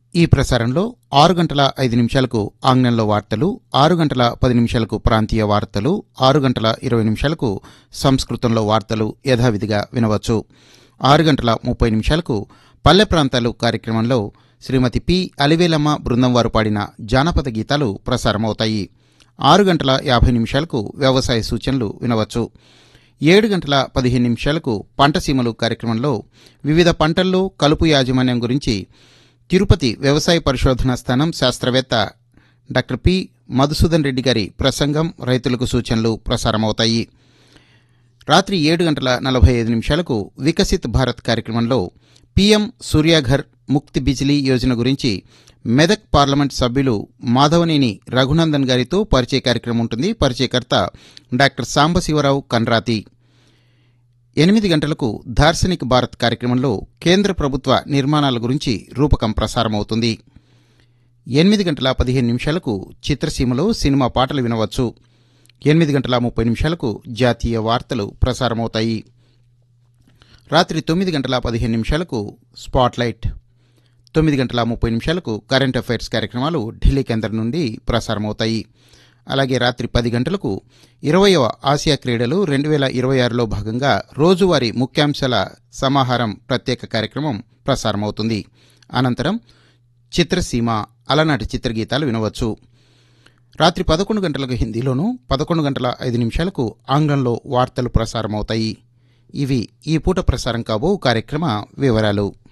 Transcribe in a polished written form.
ఈ ప్రసారంలో 6 గంటల 5 నిమిషాలకు ఆంగ్లంలో వార్తలు, 6 గంటల 10 నిమిషాలకు ప్రాంతీయ వార్తలు, 6 గంటల 20 నిమిషాలకు సంస్కృతంలో వార్తలు యథావిధిగా వినవచ్చు. 6 గంటల 30 నిమిషాలకు పల్లె ప్రాంతాలు కార్యక్రమంలో శ్రీమతి పి. అలివేలమ్మ బృందం వారు పాడిన జానపద గీతాలు ప్రసారమవుతాయి. 6 గంటల 50 నిమిషాలకు వ్యవసాయ సూచనలు వినవచ్చు. 7 గంటల 15 నిమిషాలకు పంటసీమలు కార్యక్రమంలో వివిధ పంటల్లో కలుపు యాజమాన్యం గురించి తిరుపతి వ్యవసాయ పరిశోధనా స్థానం శాస్త్రవేత్త డాక్టర్ పి. మధుసూదన్ రెడ్డి గారి ప్రసంగం, రైతులకు సూచనలు ప్రసారమవుతాయి. రాత్రి 7 గంటల 45 నిమిషాలకు వికసిత్ భారత్ కార్యక్రమంలో పీఎం సూర్యాఘర్ ముక్తి బిజిలీ యోజన గురించి మెదక్ పార్లమెంట్ సభ్యులు మాధవనేని రఘునందన్ గారితో పరిచయ కార్యక్రమం ఉంటుంది. పరిచయకర్త డాక్టర్ సాంబశివరావు కన్రాతి. 8 గంటలకు దార్శనిక్ భారత్ కార్యక్రమంలో కేంద్ర ప్రభుత్వ నిర్మాణాల గురించి రూపకం ప్రసారమవుతుంది. 8 గంటల 15 నిమిషాలకు చిత్రసీమలో సినిమా పాటలు వినవచ్చు. 8 గంటల 30 నిమిషాలకు జాతీయ వార్తలు ప్రసారమవుతాయి. రాత్రి 9 గంటల 15 నిమిషాలకు స్పాట్లైట్, 9 గంటల 30 నిమిషాలకు కరెంట్ అఫైర్స్ కార్యక్రమాలు ఢిల్లీ కేంద్రం నుండి ప్రసారమవుతాయి. అలాగే రాత్రి 10 గంటలకు 20వ ఆసియా క్రీడలు 2026లో భాగంగా రోజువారీ ముఖ్యాంశాల సమాహారం ప్రత్యేక కార్యక్రమం ప్రసారమవుతుంది. అనంతరం చిత్రసీమ, అలనాటి చిత్రగీతాలు వినవచ్చు. రాత్రి 11 గంటలకు హిందీలోనూ, 11 గంటల 5 నిమిషాలకు ఆంగ్లంలో వార్తలు ప్రసారమవుతాయి. ఇవి ఈ పూట ప్రసారం కాబో కార్యక్రమ వివరాలు.